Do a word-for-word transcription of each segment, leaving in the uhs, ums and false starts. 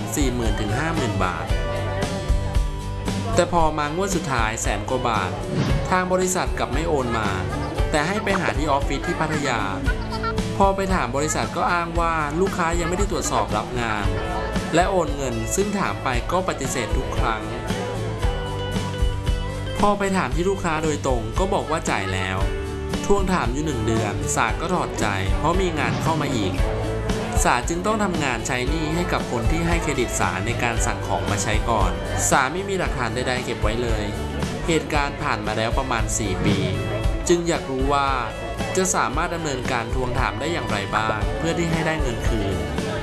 สี่หมื่นถึงห้าหมื่น บาทแต่พอมางวดสุดท้ายแสนกว่าบาททางบริษัทกลับไม่โอนมาแต่ให้ไปหาที่ออฟฟิศที่พัทยาพอไปถามบริษัทก็อ้างว่าลูกค้ายังไม่ได้ตรวจสอบรับงานและโอนเงินซึ่งถามไปก็ปฏิเสธทุกครั้งพอไปถามที่ลูกค้าโดยตรงก็บอกว่าจ่ายแล้วทวงถามอยู่หนึ่งเดือนศาลก็ถอดใจเพราะมีงานเข้ามาอีกศาลจึงต้องทำงานใช้หนี้ให้กับคนที่ให้เครดิตศาลในการสั่งของมาใช้ก่อนศาลไม่มีหลักฐานใดๆเก็บไว้เลยเหตุการณ์ผ่านมาแล้วประมาณสี่ปีจึงอยากรู้ว่าจะสามารถดำเนินการทวงถามได้อย่างไรบ้างเพื่อที่ให้ได้เงินคืน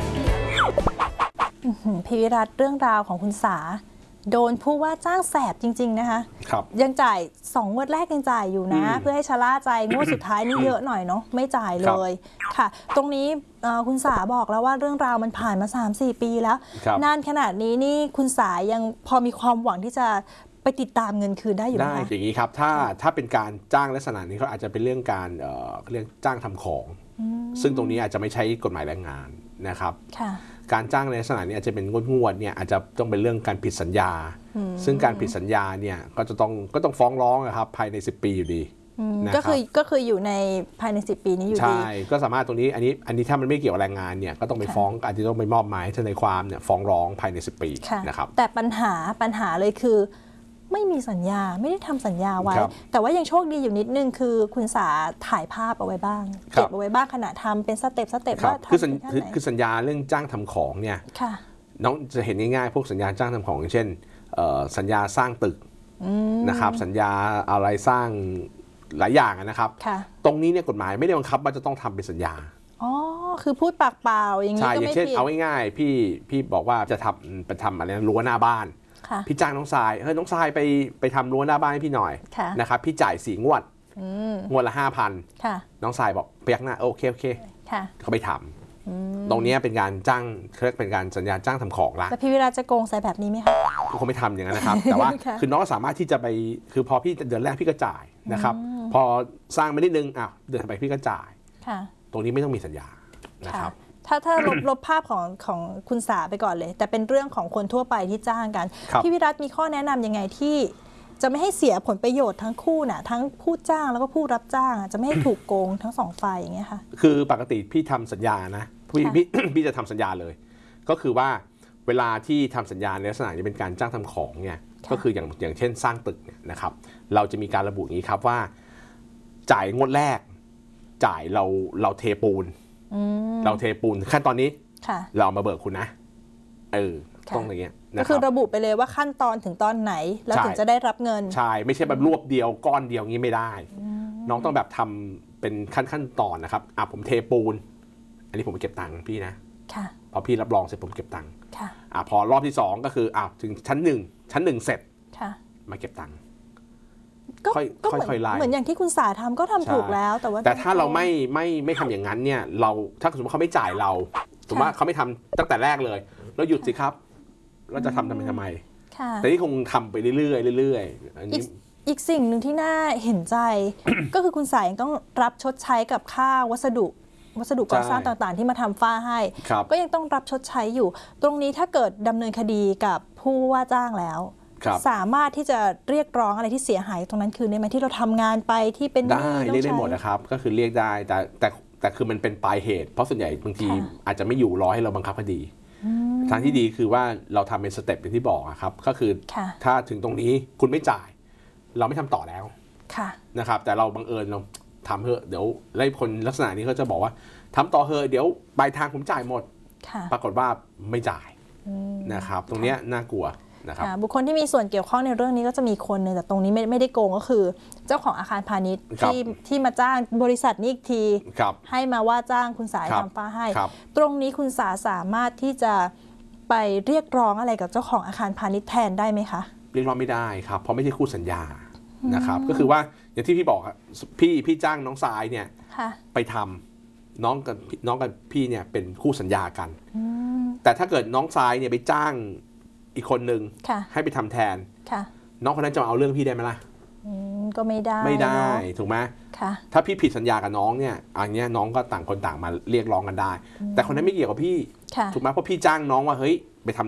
พี่วิรัตเรื่องราวของคุณสาโดนผู้ว่าจ้างแสบจริงๆนะคะครับยังจ่ายสองงวดแรกยังจ่ายอยู่นะเพื่อให้ชะล่าใจงวดสุดท้ายนี่เยอะหน่อยเนาะไม่จ่ายเลยค่ะตรงนี้คุณสาบอกแล้วว่าเรื่องราวมันผ่านมา สามสี่ ปีแล้วนานขนาดนี้นี่คุณสายังพอมีความหวังที่จะไปติดตามเงินคืนได้อยู่ไหมได้อย่างนี้ครับถ้าถ้าเป็นการจ้างลักษณะนี้เขาอาจจะเป็นเรื่องการเอ่อเรื่องจ้างทำของซึ่งตรงนี้อาจจะไม่ใช้กฎหมายแรงงานนะครับการจ้างในลักษณะนี้อาจจะเป็นงวดๆเนี่ยอาจจะต้องเป็นเรื่องการผิดสัญญาซึ่งการผิดสัญญาเนี่ยก็จะต้องก็ต้องฟ้องร้องนะครับภายในสิบปีอยู่ดีก็คือก็คืออยู่ในภายในสิบปีนี้อยู่ดีใช่ก็สามารถตรงนี้อันนี้อันนี้ถ้ามันไม่เกี่ยวกับแรงงานเนี่ยก็ต้องไปฟ้องอาจจะต้องไปมอบหมายทนายความเนี่ยฟ้องร้องภายในสิบปีนะครับแต่ปัญหาปัญหาเลยคือไม่มีสัญญาไม่ได้ทำสัญญาไว้แต่ว่ายังโชคดีอยู่นิดนึงคือคุณสาถ่ายภาพเอาไว้บ้างเก็บเอาไว้บ้างขณะทำเป็นสเต็ปสเต็ปว่าคือคือสัญญาเรื่องจ้างทำของเนี่ยน้องจะเห็นง่ายๆพวกสัญญาจ้างทำของอย่างเช่นสัญญาสร้างตึกนะครับสัญญาอะไรสร้างหลายอย่างนะครับตรงนี้เนี่ยกฎหมายไม่ได้บังคับว่าจะต้องทำเป็นสัญญาอ๋อคือพูดปากเปล่าอย่างนี้ก็ไม่ผิดใช่อย่างเช่นเอาง่ายๆพี่พี่บอกว่าจะทำไปทำอะไรรั้วหน้าบ้านพี่จ้างน้องทรายเฮ้ยน้องทรายไปไปทำรั้วหน้าบ้านให้พี่หน่อยนะครับพี่จ่ายสี่งวดงวดละห้าพันน้องทรายบอกพยักหน้าโอเคโอเคเขาไปทำตรงนี้เป็นการจ้างเขาเรียกเป็นการสัญญาจ้างทำของละแต่พี่วิราจะโกงใส่แบบนี้ไหมคะคงไม่ทำอย่างนั้นนะครับแต่ว่าคือน้องสามารถที่จะไปคือพอพี่เดือนแรกพี่ก็จ่ายนะครับพอสร้างไปนิดนึงอ่ะเดือนถัดไปพี่ก็จ่ายตรงนี้ไม่ต้องมีสัญญานะครับถ้าถ้าลบลบภาพของของคุณสาไปก่อนเลยแต่เป็นเรื่องของคนทั่วไปที่จ้างกันพี่วิรัตมีข้อแนะนำยังไงที่จะไม่ให้เสียผลประโยชน์ทั้งคู่น่ะทั้งผู้จ้างแล้วก็ผู้รับจ้างจะไม่ให้ถูกโกงทั้งสองฝ่ายอย่างเงี้ยค่ะคือปกติพี่ทำสัญญานะพี่พี่พี่จะทำสัญญาเลยก็คือว่าเวลาที่ทำสัญญาในลักษณะนี้เป็นการจ้างทำของเนี่ยก็คืออย่างอย่างเช่นสร้างตึกเนี่ยนะครับเราจะมีการระบุอย่างนี้ครับว่าจ่ายงวดแรกจ่ายเราเราเทปูนเราเทปูนขั้นตอนนี้เรามาเบิกคุณนะเออต้องอย่างเงี้ยก็คือระบุไปเลยว่าขั้นตอนถึงตอนไหนแล้วถึงจะได้รับเงินใช่ไม่ใช่แบบรวบเดียวก้อนเดียวงี้ไม่ได้น้องต้องแบบทำเป็นขั้นขั้นตอนนะครับอ่ะผมเทปูนอันนี้ผมไปเก็บตังค์พี่นะพอพี่รับรองเสร็จผมเก็บตังค์อ่ะพอรอบที่สองก็คืออ่ะถึงชั้นหนึ่งชั้นหนึ่งเสร็จมาเก็บตังค์ก็ค่อยๆไล่เหมือนอย่างที่คุณสาทำก็ทำถูกแล้วแต่ว่าแต่ถ้าเราไม่ไม่ไม่ทำอย่างนั้นเนี่ยเราถ้าสมมติเขาไม่จ่ายเราสมมติว่าเขาไม่ทำตั้งแต่แรกเลยเราหยุดสิครับเราจะทำทำไมทำไมแต่ที่คงทำไปเรื่อยๆเรื่อยๆอันนี้อีกสิ่งหนึ่งที่น่าเห็นใจ ก็คือคุณสายังต้องรับชดใช้กับค่าวัสดุวัสดุก่อสร้างต่างๆที่มาทำฝ้าให้ก็ยังต้องรับชดใช้อยู่ตรงนี้ถ้าเกิดดำเนินคดีกับผู้ว่าจ้างแล้วสามารถที่จะเรียกร้องอะไรที่เสียหายตรงนั้นคือได้ไหมที่เราทำงานไปที่เป็นได้เรียกได้หมดนะครับก็คือเรียกได้แต่แต่แต่คือมันเป็นปลายเหตุเพราะส่วนใหญ่บางทีอาจจะไม่อยู่รอให้เราบังคับคดีทางที่ดีคือว่าเราทำเป็นสเต็ปอย่างที่บอกครับก็คือถ้าถึงตรงนี้คุณไม่จ่ายเราไม่ทำต่อแล้วนะครับแต่เราบังเอิญเราทำเถอะเดี๋ยวไล่คนลักษณะนี้เขาจะบอกว่าทำต่อเถอะเดี๋ยวปลายทางผมจ่ายหมดปรากฏว่าไม่จ่ายนะครับตรงนี้น่ากลัวบุคคลที่มีส่วนเกี่ยวข้องในเรื่องนี้ก็จะมีคนหนึ่งแต่ตรงนี้ไม่ไม่ได้โกงก็คือเจ้าของอาคารพาณิชย์ที่ที่มาจ้างบริษัทนี้อีกทีให้มาว่าจ้างคุณสาทำฝ้าให้ตรงนี้คุณสาสามารถที่จะไปเรียกร้องอะไรกับเจ้าของอาคารพาณิชย์แทนได้ไหมคะเรียกร้องไม่ได้ครับเพราะไม่ใช่คู่สัญญานะครับก็คือว่าอย่างที่พี่บอกพี่พี่จ้างน้องทรายเนี่ยไปทำน้องกับน้องกับพี่เนี่ยเป็นคู่สัญญากันแต่ถ้าเกิดน้องทรายเนี่ยไปจ้างอีกคนหนึ่งให้ไปทำแทนน้องคนนั้นจะมาเอาเรื่องพี่ได้ไหมล่ะก็ไม่ได้ไม่ได้ถูกไหมถ้าพี่ผิดสัญญากับน้องเนี่ยอันนี้น้องก็ต่างคนต่างมาเรียกร้องกันได้แต่คนนั้นไม่เกี่ยวกับพี่ถูกไหมเพราะพี่จ้างน้องว่าเฮ้ย